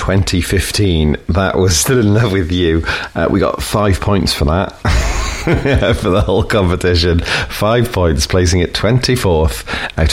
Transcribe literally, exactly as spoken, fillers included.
twenty fifteen. That was Still in Love with You. Uh, we got five points for that. For the whole competition. Five points, placing it twenty-fourth out